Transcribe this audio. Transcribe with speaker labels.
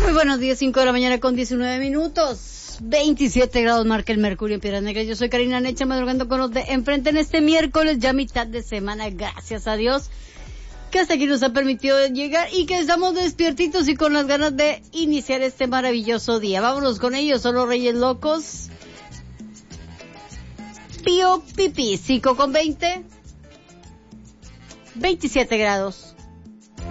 Speaker 1: Muy buenos días, 5 de la mañana con 19 minutos. 27 grados marca el mercurio en Piedras Negras. Yo soy Karina Necha, madrugando con los de enfrente en este miércoles, ya mitad de semana, gracias a Dios, que hasta aquí nos ha permitido llegar y que estamos despiertitos y con las ganas de iniciar este maravilloso día. Vámonos con ellos, son los Reyes Locos. Pío Pipí, 5 con 20. 27 grados.